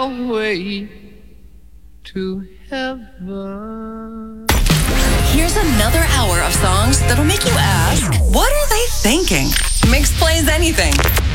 your way to heaven. Here's another hour of songs that'll make you ask, what are they thinking? Mix plays anything.